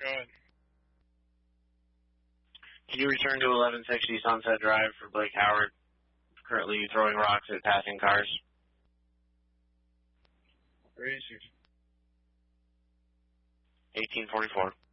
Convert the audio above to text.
Go ahead. Can you return to 1160 Sunset Drive for Blake Howard? Currently throwing rocks at passing cars. 360. 1844.